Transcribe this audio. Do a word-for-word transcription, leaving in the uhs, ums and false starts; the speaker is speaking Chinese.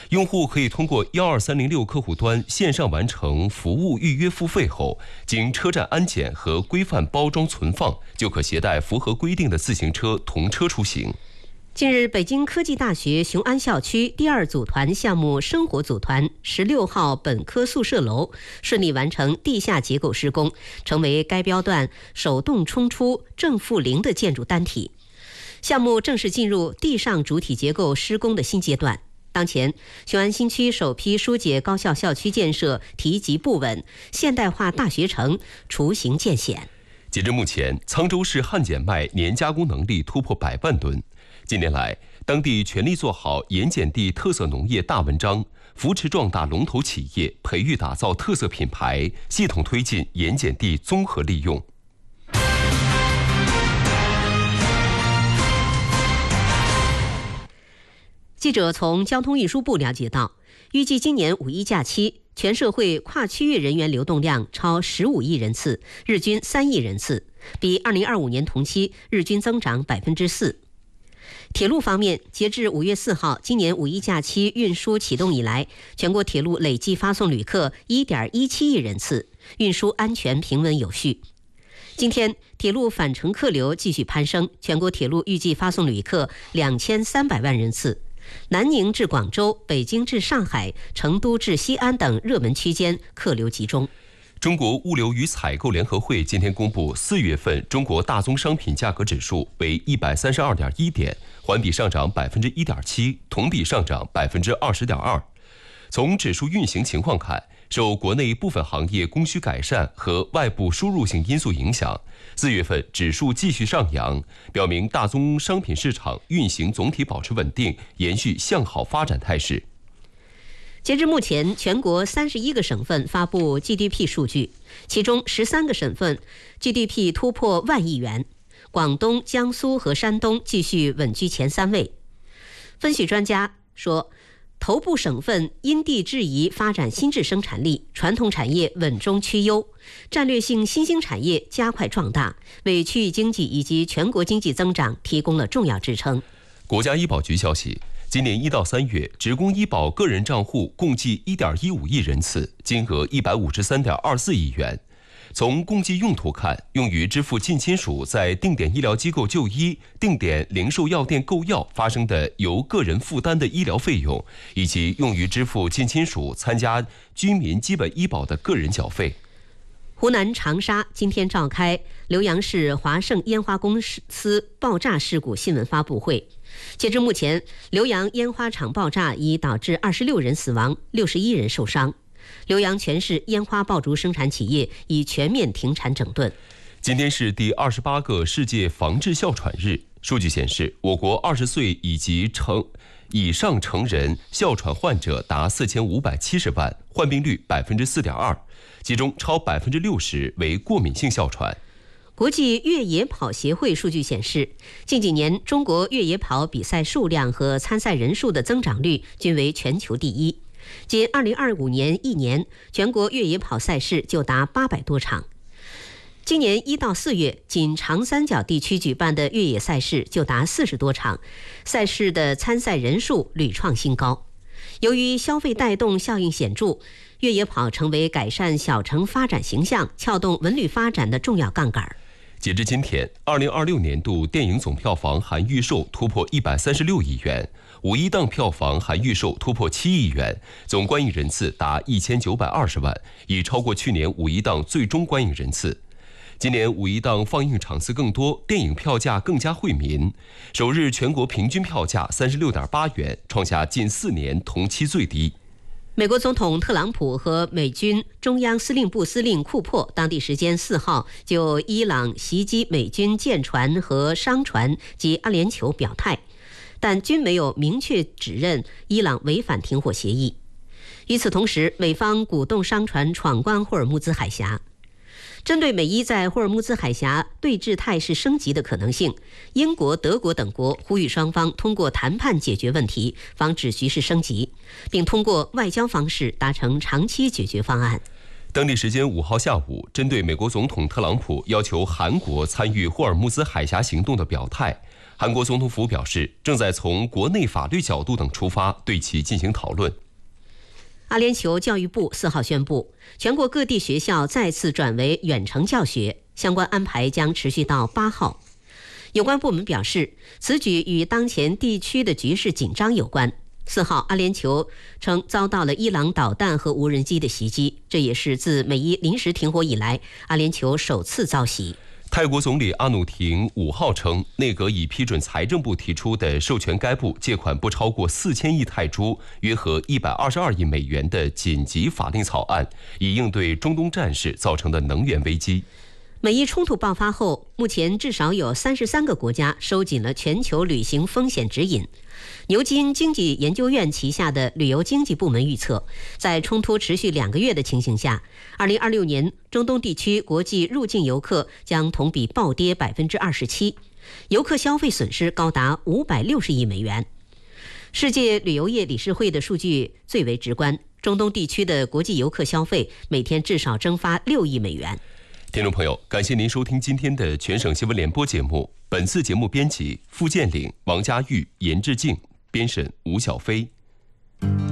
用户可以通过一二三零六客户端线上完成服务预约付费后，经车站安检和规范包装存放，就可携带符合规定的自行车同车出行。 近日，北京科技大学雄安校区第二组团项目生活组团十六号本科宿舍楼顺利完成地下结构施工，成为该标段手动冲出正负零的建筑单体。项目正式进入地上主体结构施工的新阶段。当前，雄安新区首批疏解高校校区建设提及不稳，现代化大学城雏形渐显。 截至目前，沧州市旱碱麦年加工能力突破百万吨。近年来，当地全力做好盐碱地特色农业大文章，扶持壮大龙头企业，培育打造特色品牌，系统推进盐碱地综合利用。 记者从交通运输部了解到，预计今年五一假期，全社会跨区域人员流动量超十五亿人次，日均三亿人次，比二零二五年同期日均增长百分之四。铁路方面，截至五月四号，今年五一假期运输启动以来，全国铁路累计发送旅客一点一七亿人次，运输安全平稳有序。今天，铁路返程客流继续攀升，全国铁路预计发送旅客两千三百万人次。南宁至广州、北京至上海、成都至西安等热门区间客流集中。 中国物流与采购联合会今天公布，四月份中国大宗商品价格指数为一百三十二点一点，环比上涨百分之一点七，同比上涨百分之二十点二。从指数运行情况看，受国内部分行业供需改善和外部输入性因素影响，四月份指数继续上扬，表明大宗商品市场运行总体保持稳定，延续向好发展态势。 截至目前，全国三十一个省份发布 G D P 数据，其中十三个省份 G D P 突破万亿元，广东、江苏和山东继续稳居前三位。分析专家说，头部省份因地制宜发展新质生产力，传统产业稳中趋优，战略性新兴产业加快壮大，为区域经济以及全国经济增长提供了重要支撑。 国家医保局消息，今年一到三月，职工医保个人账户共计一点一五亿人次，金额一百五十三点二四亿元。从共计用途看，用于支付近亲属在定点医疗机构就医、定点零售药店购药发生的由个人负担的医疗费用，以及用于支付近亲属参加居民基本医保的个人缴费。 湖南长沙今天召开浏阳市华盛烟花公司爆炸事故新闻发布会。截至目前，浏阳烟花厂爆炸已导致二十六人死亡，六十一人受伤。浏阳全市烟花爆竹生产企业已全面停产整顿。 今天是第二十八个世界防治哮喘日。数据显示，我国二十岁以及成以上成人哮喘患者达四千五百七十万，患病率百分之四点二，其中超百分之六十为过敏性哮喘。 国际越野跑协会数据显示，近几年中国越野跑比赛数量和参赛人数的增长率均为全球第一。仅二零二五年一年，全国越野跑赛事就达八百多场。今年一到四月，仅长三角地区举办的越野赛事就达四十多场，赛事的参赛人数屡创新高。由于消费带动效应显著，越野跑成为改善小城发展形象、撬动文旅发展的重要杠杆。 截至今天，二零二六年度电影总票房含预售突破一百三十六亿元，五一档票房含预售突破七亿元，总观影人次达一千九百二十万，已超过去年五一档最终观影人次。今年五一档放映场次更多，电影票价更加惠民，首日全国平均票价三十六点八元，创下近四年同期最低。 美国总统特朗普和美军中央司令部司令库珀当地时间四号就伊朗袭击美军舰船和商船及阿联酋表态，但均没有明确指认伊朗违反停火协议。与此同时，美方鼓动商船闯关霍尔木兹海峡。针对美伊在霍尔木兹海峡对峙态势升级的可能性，英国、德国等国呼吁双方通过谈判解决问题，防止局势升级，并通过外交方式达成长期解决方案。 当地时间五号下午，针对美国总统特朗普要求韩国参与霍尔木兹海峡行动的表态， 韩国总统府表示，正在从国内法律角度等出发对其进行讨论。 阿联酋教育部四号宣布，全国各地学校再次转为远程教学，相关安排将持续到八号。有关部门表示，此举与当前地区的局势紧张有关。四号，阿联酋称遭到了伊朗导弹和无人机的袭击，这也是自美伊临时停火以来，阿联酋首次遭袭。 泰国总理阿努廷五号称，内阁已批准财政部提出的授权该部借款不超过四千亿泰铢，约合一百二十二亿美元的紧急法令草案，以应对中东战事造成的能源危机。 美伊冲突爆发后，目前至少有三十三个国家收紧了全球旅行风险指引。牛津经济研究院旗下的旅游经济部门预测，在冲突持续两个月的情形下，二零二六年中东地区国际入境游客将同比暴跌百分之二十七，游客消费损失高达五百六十亿美元。世界旅游业理事会的数据最为直观，中东地区的国际游客消费每天至少蒸发六亿美元。 听众朋友，感谢您收听今天的全省新闻联播节目。本次节目编辑付建岭、王家玉、严志静，编审吴小飞。